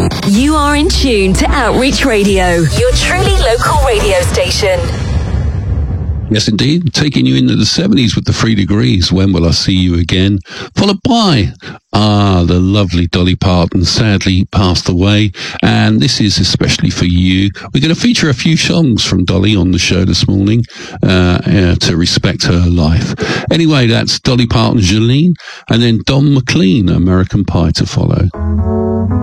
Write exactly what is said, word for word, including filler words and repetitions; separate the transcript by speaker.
Speaker 1: You are in tune to Outreach Radio, your truly local radio station.
Speaker 2: Yes, indeed. Taking you into the seventies with the Three Degrees. When Will I See You Again? Followed by, ah, the lovely Dolly Parton, sadly passed away. And this is especially for you. We're going to feature a few songs from Dolly on the show this morning uh, uh, to respect her life. Anyway, that's Dolly Parton, Jolene, and then Don McLean, American Pie, to follow.